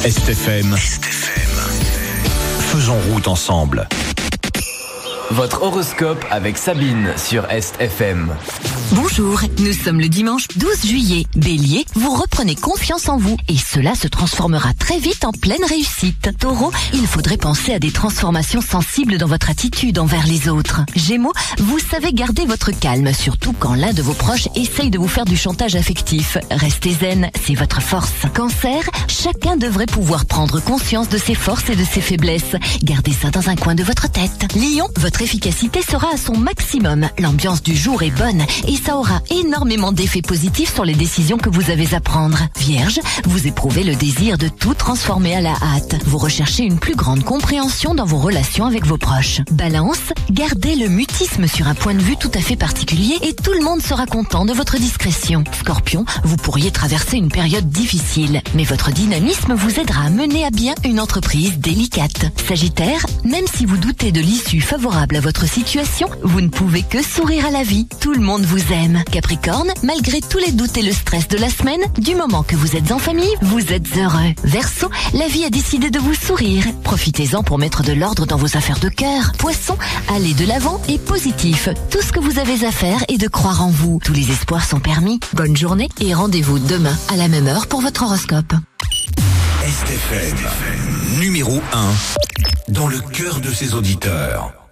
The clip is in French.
STFM. Faisons route ensemble. Votre horoscope avec Sabine sur Est-FM. Bonjour, nous sommes le dimanche 12 juillet. Bélier, vous reprenez confiance en vous et cela se transformera très vite en pleine réussite. Taureau, il faudrait penser à des transformations sensibles dans votre attitude envers les autres. Gémeaux, vous savez garder votre calme, surtout quand l'un de vos proches essaye de vous faire du chantage affectif. Restez zen, c'est votre force. Cancer, chacun devrait pouvoir prendre conscience de ses forces et de ses faiblesses. Gardez ça dans un coin de votre tête. Lion, votre efficacité sera à son maximum. L'ambiance du jour est bonne et ça aura énormément d'effets positifs sur les décisions que vous avez à prendre. Vierge, vous éprouvez le désir de tout transformer à la hâte. Vous recherchez une plus grande compréhension dans vos relations avec vos proches. Balance, gardez le mutisme sur un point de vue tout à fait particulier et tout le monde sera content de votre discrétion. Scorpion, vous pourriez traverser une période difficile, mais votre dynamisme vous aidera à mener à bien une entreprise délicate. Sagittaire, même si vous doutez de l'issue favorable à votre situation, vous ne pouvez que sourire à la vie. Tout le monde vous aime. Capricorne, malgré tous les doutes et le stress de la semaine, du moment que vous êtes en famille, vous êtes heureux. Verseau, la vie a décidé de vous sourire. Profitez-en pour mettre de l'ordre dans vos affaires de cœur. Poisson, allez de l'avant et positif. Tout ce que vous avez à faire est de croire en vous. Tous les espoirs sont permis. Bonne journée et rendez-vous demain à la même heure pour votre horoscope. STFM, numéro 1 dans le cœur de ses auditeurs.